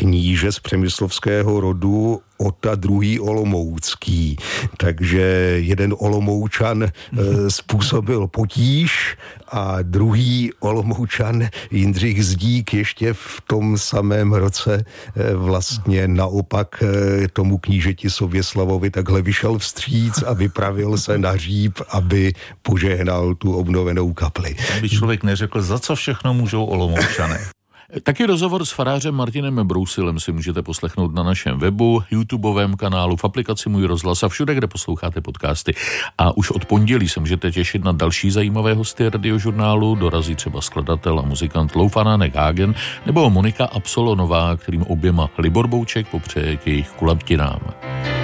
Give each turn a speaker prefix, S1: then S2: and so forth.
S1: kníže z přemyslovského rodu Ota II. Olomoucký. Takže jeden Olomoučan způsobil potíž a druhý Olomoučan Jindřich Zdík ještě v tom samém roce vlastně naopak tomu knížeti Soběslavovi takhle vyšel vstříc a vypravil se na Říp, aby požehnal tu obnovenou kapli.
S2: Aby člověk neřekl, za co všechno můžou Olomoučané. Taky rozhovor s farářem Martinem Brousilem si můžete poslechnout na našem webu, YouTubeovém kanálu, v aplikaci Můj rozhlas a všude, kde posloucháte podcasty. A už od pondělí se můžete těšit na další zajímavé hosty Radiožurnálu. Dorazí třeba skladatel a muzikant Loufanánek Hagen nebo Monika Absolonová, kterým oběma Libor Bouček popřeje k jejich kulattinám.